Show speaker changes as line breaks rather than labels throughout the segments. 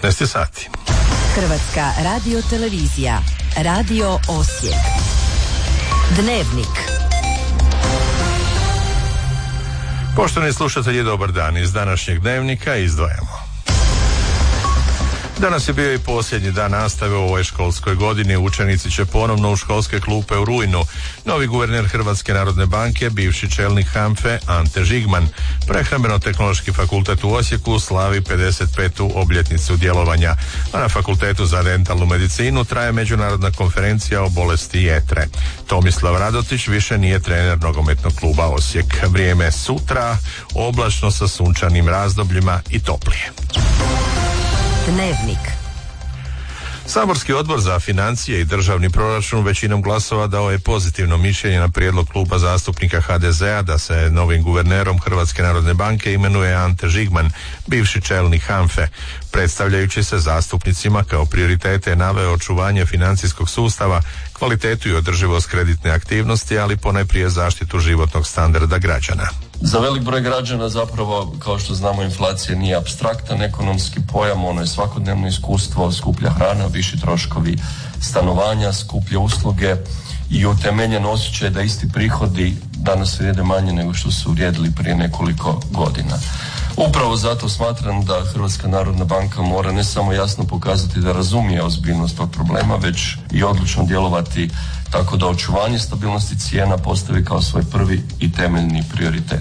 15 sati.
Hrvatska radiotelevizija, Radio Osijek. Dnevnik.
Poštovani slušatelji, dobar dan. Iz današnjeg dnevnika izdvajamo. Danas je bio i posljednji dan nastave u ovoj školskoj godini. Učenici će ponovno u školske klupe u rujnu. Novi guverner Hrvatske narodne banke, bivši čelnik HANFE Ante Žigman. Prehrambeno-tehnološki fakultet u Osijeku slavi 55. obljetnicu djelovanja, a na Fakultetu za dentalnu medicinu traje međunarodna konferencija o bolesti jetre. Tomislav Radotić više nije trener nogometnog kluba Osijek. Vrijeme sutra, oblačno sa sunčanim razdobljima i toplije.
Dnevnik.
Saborski odbor za financije i državni proračun većinom glasova dao je pozitivno mišljenje na prijedlog kluba zastupnika HDZ-a da se novim guvernerom Hrvatske narodne banke imenuje Ante Žigman, bivši čelnik HANFE. Predstavljajući se zastupnicima kao prioritete je naveo očuvanje financijskog sustava, kvalitetu i održivost kreditne aktivnosti, ali ponajprije zaštitu životnog standarda građana.
Za velik broj građana zapravo, kao što znamo, inflacija nije apstraktan ekonomski pojam, ono je svakodnevno iskustvo, skuplja hrana, viši troškovi stanovanja, skuplje usluge i utemeljen osjećaj da isti prihodi danas vrijede manje nego što su vrijedili prije nekoliko godina. Upravo zato smatram da Hrvatska narodna banka mora ne samo jasno pokazati da razumije ozbiljnost tog problema, već i odlučno djelovati tako da očuvanje stabilnosti cijena postavi kao svoj prvi i temeljni prioritet.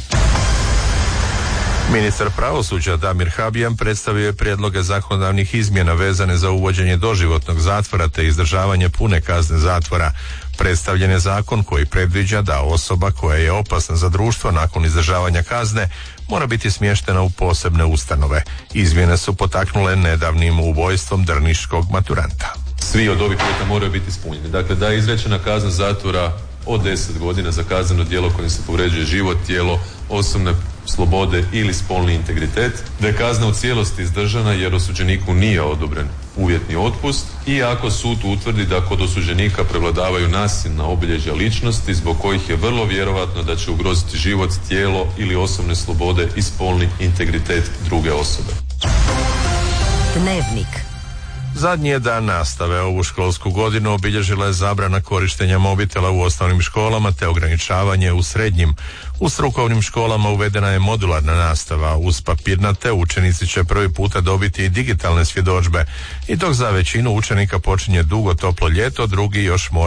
Ministar pravosuđa Damir Habijan predstavio je prijedloge zakonodavnih izmjena vezane za uvođenje doživotnog zatvora te izdržavanje pune kazne zatvora. Predstavljen je zakon koji predviđa da osoba koja je opasna za društvo nakon izdržavanja kazne mora biti smještena u posebne ustanove. Izmjene su potaknule nedavnim ubojstvom drniškog maturanta.
Svi od ovih uvjeta moraju biti ispunjeni. Dakle, da je izrečena kazna zatvora od 10 godina za kazneno djelo kojim se povređuje život, tijelo, osobne slobode ili spolni integritet, da je kazna u cijelosti izdržana jer osuđeniku nije odobren uvjetni otpust i ako sud utvrdi da kod osuđenika prevladavaju nasilna obilježja ličnosti zbog kojih je vrlo vjerojatno da će ugroziti život, tijelo ili osobne slobode i spolni integritet druge osobe.
Dnevnik.
Zadnji je dan nastave. Ovu školsku godinu obilježila je zabrana korištenja mobitela u osnovnim školama te ograničavanje u srednjim. U strukovnim školama uvedena je modularna nastava. Uz papirnate učenici će prvi puta dobiti i digitalne svjedodžbe. I dok za većinu učenika počinje dugo toplo ljeto, drugi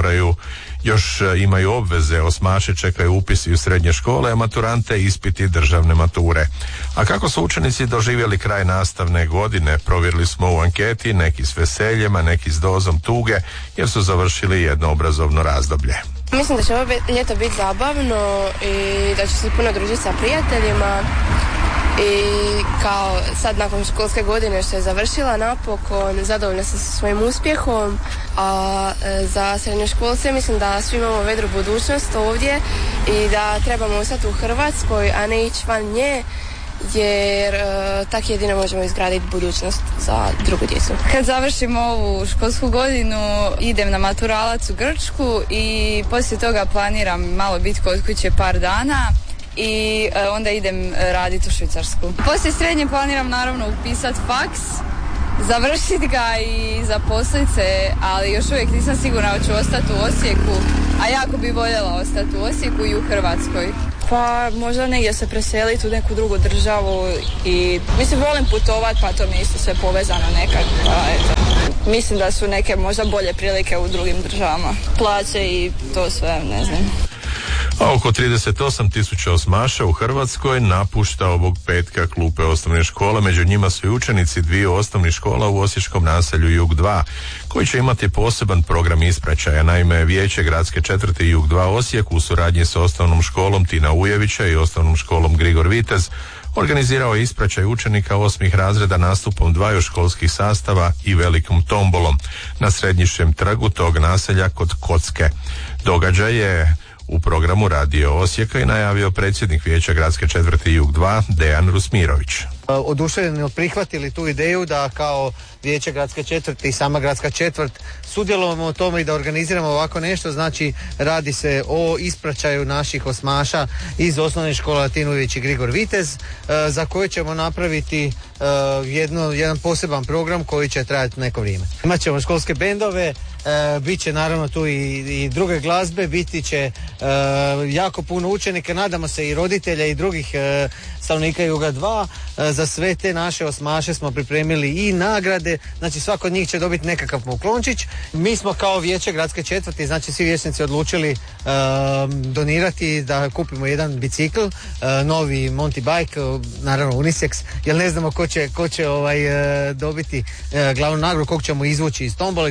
još imaju obveze. Osmaši čekaju upisi u srednje škole, a maturante ispiti državne mature. A kako su učenici doživjeli kraj nastavne godine, provjerili smo u anketi, neki s veseljem, a neki s dozom tuge, jer su završili jedno obrazovno razdoblje.
Mislim da će ovo ljeto biti zabavno i da ću se puno družiti sa prijateljima i kao sad nakon školske godine što je završila napokon, zadovoljna sam sa svojim uspjehom, a za srednjoškolce mislim da svi imamo vedru budućnost ovdje i da trebamo ostati u Hrvatskoj, a ne ići van nje, jer tako jedino možemo izgraditi budućnost za drugu djecu.
Kad završim ovu školsku godinu idem na maturalac u Grčku i poslije toga planiram malo biti kod kuće par dana i onda idem raditi u Švicarsku. Poslije srednje planiram naravno upisati faks, završiti ga i zaposliti se, ali još uvijek nisam sigurna da ću ostati u Osijeku, a jako bi voljela ostati u Osijeku i u Hrvatskoj.
Pa možda negdje se preseliti u neku drugu državu i mislim volim putovati, pa to mi je isto sve povezano nekad. Pa, eto. Mislim da su neke možda bolje prilike u drugim državama. Plaće i to sve, ne znam.
A oko 38.000 osmaša u Hrvatskoj napušta ovog petka klupe osnovne škole. Među njima su i učenici dviju osnovnih škola u osječkom naselju Jug 2, koji će imati poseban program ispraćaja. Naime, Vijeće gradske četvrti Jug 2 Osijek u suradnji sa osnovnom školom Tina Ujevića i osnovnom školom Grigor Vitez organizirao je ispraćaj učenika 8. razreda nastupom dvaju školskih sastava i velikom tombolom na Središnjem trgu tog naselja kod Kocke. Događaj je u programu Radio Osijeka i najavio predsjednik Vijeća gradske četvrti Jug 2 Dejan Rusmirović.
oduševljeno prihvatili tu ideju da kao vijeće gradske četvrti i sama gradska četvrt sudjelujemo u tome i da organiziramo ovako nešto. Znači radi se o ispraćaju naših osmaša iz osnovne škole Latinović i Grigor Vitez, za koje ćemo napraviti jedan poseban program koji će trajati neko vrijeme. Imat ćemo školske bendove, bit će naravno tu i druge glazbe, biti će jako puno učenika, nadamo se i roditelja i drugih stanovnika Juga 2. Za sve te naše osmaše smo pripremili i nagrade, znači svako od njih će dobiti nekakav poklončić. Mi smo kao vijeće gradske četvrti, znači svi vijećnici odlučili donirati da kupimo jedan bicikl, novi Monty Bike, naravno unisex, jer ne znamo ko će dobiti glavnu nagradu, kog ćemo izvući iz tombole.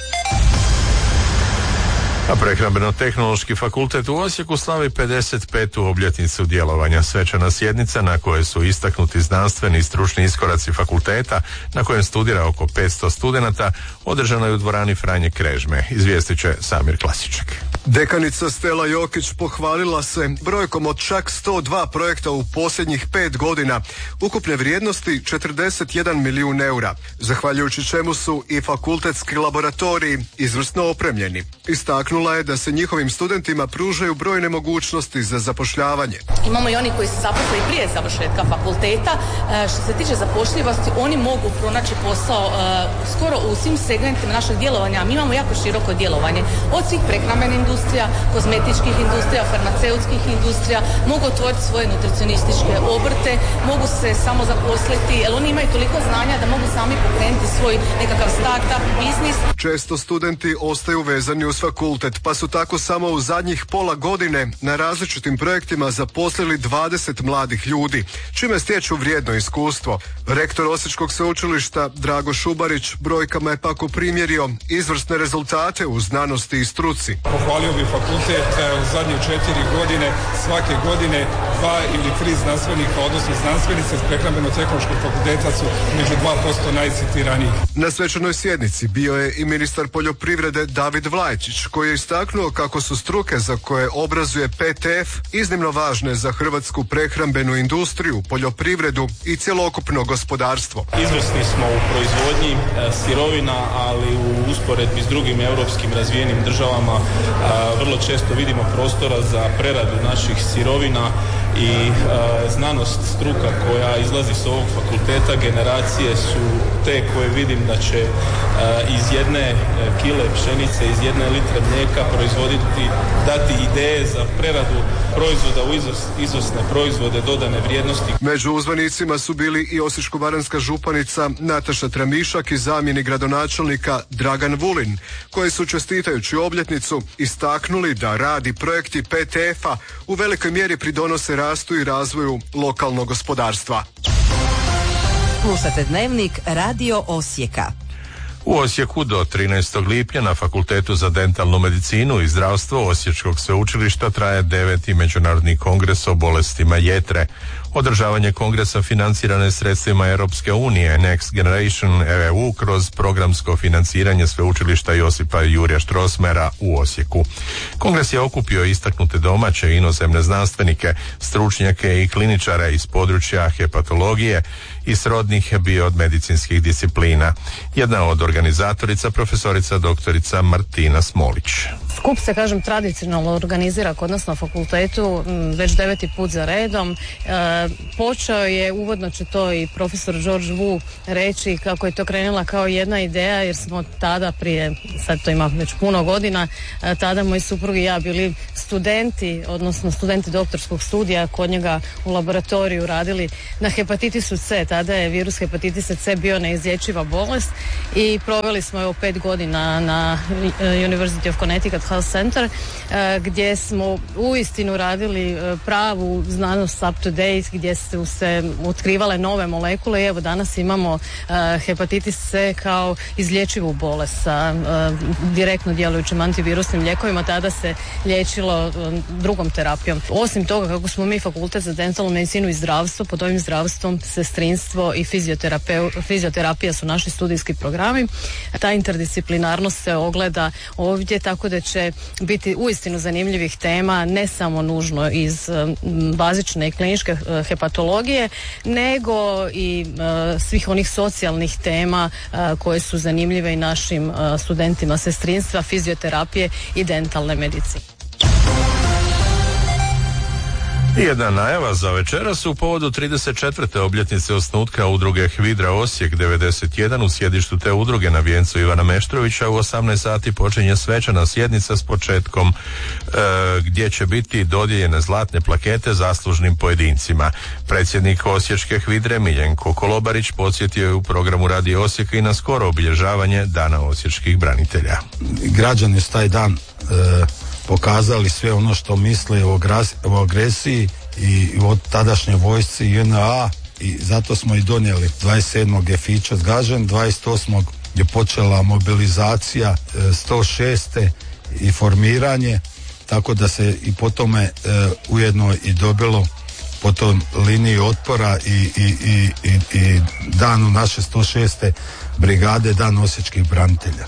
A Prehrambeno-tehnološki fakultet u Osijeku slavi 55. obljetnicu djelovanja. Svečana sjednica na kojoj su istaknuti znanstveni i stručni iskoraci fakulteta, na kojem studira oko 500 studenata, održano je u dvorani Franje Krežme. Izvijestit će Samir Klasiček.
Dekanica Stela Jokić pohvalila se brojkom od čak 102 projekta u posljednjih 5 godina, ukupne vrijednosti 41 milijun eura, zahvaljujući čemu su i fakultetski laboratoriji izvrsno opremljeni. Istaknula je da se njihovim studentima pružaju brojne mogućnosti za zapošljavanje.
Imamo i oni koji se zaposle i prije završetka fakulteta. Što se tiče zapošljivosti, oni mogu pronaći posao skoro u svim segmentima našeg djelovanja. Mi imamo jako široko djelovanje. Od svih prehrambenih industrija, kozmetičkih industrija, farmaceutskih industrija, mogu otvoriti svoje nutricionističke obrte, mogu se samo zaposliti, jer oni imaju toliko znanja da mogu sami pokrenuti svoj nekakav start-up biznis.
Često studenti ostaju vezani uz fakultet, pa su tako samo u zadnjih pola godine na različitim projektima zaposlili 20 mladih ljudi, čime stječu vrijedno iskustvo. Rektor Osječkog sveučilišta Drago Šubarić brojkama je pak uprimjerio izvrsne rezultate u znanosti i struci.
Pohvalio bi fakultet u zadnje 4 godine, svake godine 2 ili 3 znanstvenika, odnosno znanstvenice s Prehrambeno-tehnološkog fakulteta su među 2% najcitiranijih.
Na svečanoj sjednici bio je i ministar poljoprivrede David Vlajčić, koji je istaknuo kako su struke za koje obrazuje PTF iznimno važne za hrvatsku prehrambenu industriju, poljoprivredu i cjelokupno gospodarstvo.
Izvrsni smo u proizvodnji sirovina, ali u usporedbi s drugim europskim razvijenim državama vrlo često vidimo prostora za preradu naših sirovina i znanost, struka koja izlazi s ovog fakulteta, generacije su te koje vidim da će iz jedne kile pšenice, iz jedne litre mlijeka proizvoditi, dati ideje za preradu proizvoda u izvrsne proizvode dodane vrijednosti.
Među uzvanicima su bili i osječko-baranjska županica Nataša Tramišak i zamjenik gradonačelnika Dragan Vulin, koji su čestitajući obljetnicu istaknuli da radi projekti PTF-a u velikoj mjeri pridonose rastu i razvoju lokalnog gospodarstva.
Slušate Dnevnik Radio Osijeka.
U Osijeku do 13. lipnja na Fakultetu za dentalnu medicinu i zdravstvo Osječkog sveučilišta traje 9. međunarodni kongres o bolestima jetre. Održavanje kongresa financirano je sredstvima Europske unije Next Generation EU kroz programsko financiranje sveučilišta Josipa Jurja Strossmayera u Osijeku. Kongres je okupio istaknute domaće i inozemne znanstvenike, stručnjake i kliničare iz područja hepatologije i srodnih biomedicinskih disciplina. Jedna od organizatorica, profesorica doktorica Martina Smolić.
Skup se, kažem, tradicionalno organizira kod nas na fakultetu već 9. put za redom. Počeo je, uvodno će to i profesor George Wu reći, kako je to krenula kao jedna ideja, jer smo tada prije, sad to ima već puno godina, tada moj suprug i ja bili studenti, odnosno studenti doktorskog studija kod njega u laboratoriju radili na hepatitisu C. Tada je virus hepatitisa C bio neizlječiva bolest i proveli smo 5 godina na University of Connecticut Health Center, gdje smo uistinu radili pravu znanost up to date, gdje su se otkrivale nove molekule i evo danas imamo hepatitis C kao izlječivu bolest sa direktno djelujućim antivirusnim lijekovima. Tada se liječilo drugom terapijom. Osim toga, kako smo mi fakultet za dentalnu medicinu i zdravstvo, pod ovim zdravstvom sestrinstvo sestrinstvo i fizioterapija su naši studijski programi. Ta interdisciplinarnost se ogleda ovdje, tako da će biti uistinu zanimljivih tema, ne samo nužno iz bazične i kliničke hepatologije, nego i svih onih socijalnih tema koje su zanimljive i našim studentima sestrinstva, fizioterapije i dentalne medicine.
I jedna najava za večeras u povodu 34. obljetnice osnutka udruge HVIDRA Osijek 91 u sjedištu te udruge na vijencu Ivana Meštrovića u 18 sati počinje svečana sjednica s početkom gdje će biti dodijeljene zlatne plakete zaslužnim pojedincima. Predsjednik Osječke HVIDRE Miljenko Kolobarić podsjetio je u programu Radio Osijeka i na skoro obilježavanje Dana osječkih branitelja.
Građani su taj dan pokazali sve ono što misle o agresiji i o tadašnjoj vojsci JNA i zato smo i donijeli 27. je fića zgažen, 28. je počela mobilizacija, 106. i formiranje, tako da se i po tome ujedno i dobilo po toj liniji otpora i danu naše 106. brigade, Dan osječkih branitelja.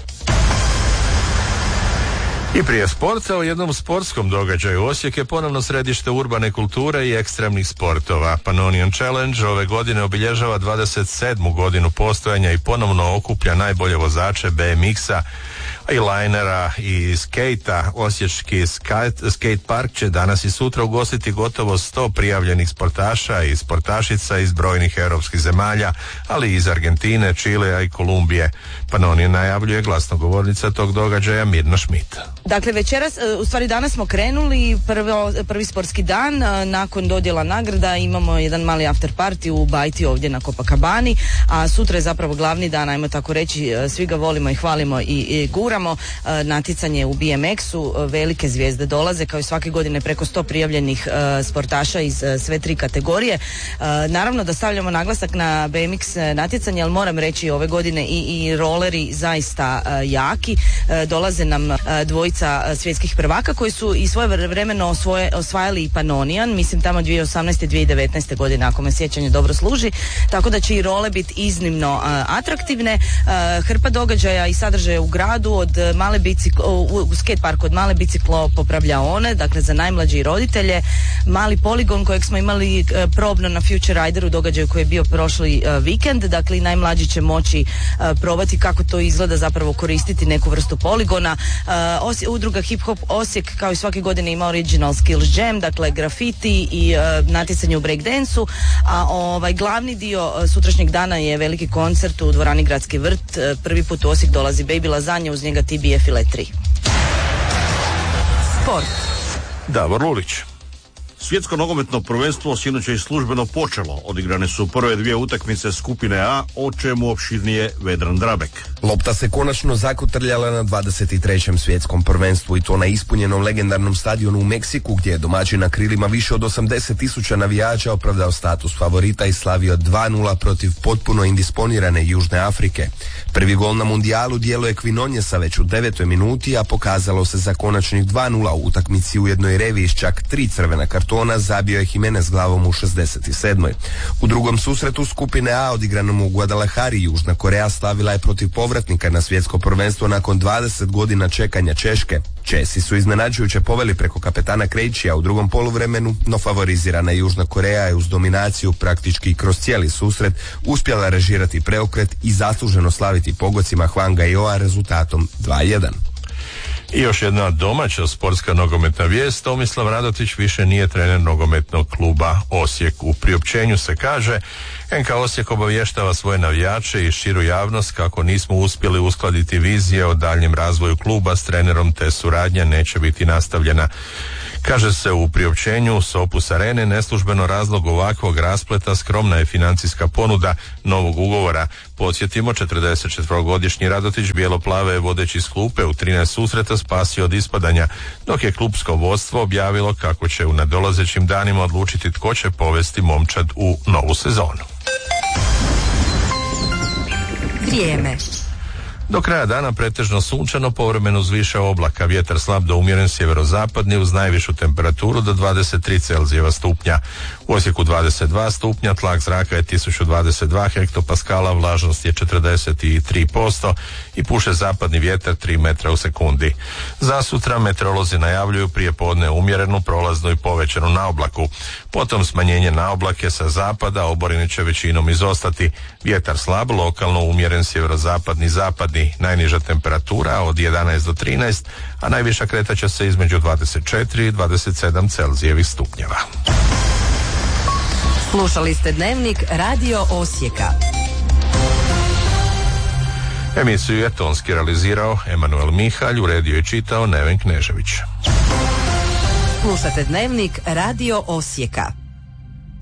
I prije sporta o jednom sportskom događaju. Osijek je ponovno središte urbane kulture i ekstremnih sportova. Pannonian Challenge ove godine obilježava 27. godinu postojanja i ponovno okuplja najbolje vozače BMX-a i linera i skejta. Osječki skate park će danas i sutra ugostiti gotovo 100 prijavljenih sportaša i sportašica iz brojnih europskih zemalja, ali i iz Argentine, Čilea i Kolumbije. Pannonian najavljuje glasnogovornica tog događaja Mirna Šmit.
Dakle, večeras, u stvari danas smo krenuli, prvi sportski dan, nakon dodjela nagrada imamo jedan mali after party u Bajti ovdje na Copacabani, a sutra je zapravo glavni dan, ajmo tako reći, svi ga volimo i hvalimo i guramo, natjecanje u BMX-u, velike zvijezde dolaze, kao i svake godine preko 100 prijavljenih sportaša iz sve 3 kategorije. Naravno da stavljamo naglasak na BMX natjecanje, ali moram reći ove godine i roleri zaista jaki, dolaze nam dvojica svjetskih prvaka koji su i svojevremeno osvajali i Pannonian, mislim tamo 2018. 2019. godine, ako me sjećanje dobro služi, tako da će i role biti iznimno atraktivne. Hrpa događaja i sadržaja u gradu, od male u skate parku, od male biciklo popravljaone, dakle za najmlađe i roditelje, mali poligon kojeg smo imali probno na Future Rideru, događaju koji je bio prošli vikend, dakle i najmlađi će moći probati kako to izgleda, zapravo koristiti neku vrstu poligona. Udruga Hip Hop Osijek kao i svake godine ima Original Skills Jam, dakle grafiti i natjecanje u breakdansu, a glavni dio sutrašnjeg dana je veliki koncert u dvorani Gradski vrt. Prvi put u Osijek dolazi Baby Lazanja, uz njega TBF i Letri.
Sport.
Davor Lulić.
Svjetsko nogometno prvenstvo sinoć je službeno počelo. Odigrane su prve 2 utakmice skupine A, o čemu opširnije Vedran Drabek.
Lopta se konačno zakotrljala na 23. svjetskom prvenstvu i to na ispunjenom legendarnom stadionu u Meksiku, gdje je domaćin na krilima više od 80.000 navijača opravdao status favorita i slavio 2-0 protiv potpuno indisponirane Južne Afrike. Prvi gol na mundijalu dijelo je Quinonjesa već u 9. minuti, a pokazalo se za konačnih 2-0 u utakmici u jednoj reviji s čak 3 crvena kartona zabio je Jimenez glavom u 67. U drugom susretu skupine A odigranom u Guadalajari Južna Koreja slavila je protiv povratnika na svjetsko prvenstvo nakon 20 godina čekanja Češke. Česi su iznenađujuće poveli preko kapetana Krejčija u drugom poluvremenu, no favorizirana Južna Koreja je uz dominaciju praktički kroz cijeli susret uspjela režirati preokret i zasluženo slaviti pogocima Hwanga i Oa rezultatom 2-1.
I još jedna domaća sportska nogometna vijest. Tomislav Radotić više nije trener nogometnog kluba Osijek. U priopćenju se kaže: NK Osijek obavještava svoje navijače i širu javnost kako nismo uspjeli uskladiti vizije o daljnjem razvoju kluba s trenerom, te suradnja neće biti nastavljena. Kaže se u priopćenju s Opus Arene, neslužbeno razlog ovakvog raspleta skromna je financijska ponuda novog ugovora. Podsjetimo, 44-godišnji Radotić bijelo-plave je vodeći iz klupe u 13 susreta spasio od ispadanja, dok je klupsko vodstvo objavilo kako će u nadolazećim danima odlučiti tko će povesti momčad u novu sezonu.
Vrijeme.
Do kraja dana pretežno sunčano, povremeno uz više oblaka, vjetar slab do umjeren sjeverozapadni uz najvišu temperaturu do 23 Celzijeva stupnja. U Osijeku 22 stupnja, tlak zraka je 1022 hektopaskala, vlažnost je 43% i puše zapadni vjetar 3 metra u sekundi. Za sutra meteorolozi najavljuju prije podne umjerenu, prolaznu i povećanu naoblaku. Potom smanjenje naoblake sa zapada, oborine će većinom izostati. Vjetar slab, lokalno umjeren sjeverozapadni zapadni, najniža temperatura od 11 do 13, a najviša kretaće se između 24 i 27 Celzijevih stupnjeva.
Slušali ste Dnevnik Radio Osijeka.
Emisiju je tonski realizirao Emanuel Mihalj, uredio i čitao Neven Knežević.
Slušate Dnevnik Radio Osijeka.